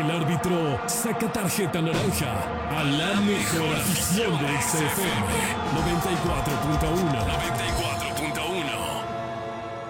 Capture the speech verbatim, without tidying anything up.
El árbitro saca tarjeta naranja a la mejor afición de X F M noventa y cuatro punto uno.